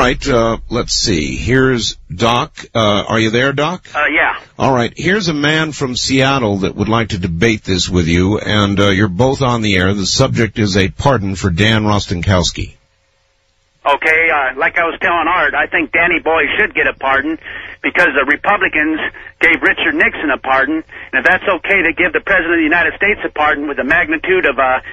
right, let's see. Here's Doc. Are you there, Doc? Yeah. All right, here's a man from Seattle that would like to debate this with you, and you're both on the air. The subject is a pardon for Dan Rostenkowski. Okay, like I was telling Art, I think Danny Boy should get a pardon because the Republicans gave Richard Nixon a pardon, and if that's okay to give the President of the United States a pardon with the magnitude of